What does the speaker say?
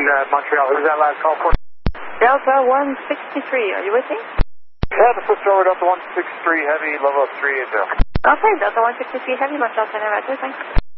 Montreal. Who's that last call for? Delta 163, are you with me? Yeah, the switch over Delta 163 Heavy, level 380. Okay, Delta 163 Heavy, Montreal Center, Roger, thanks.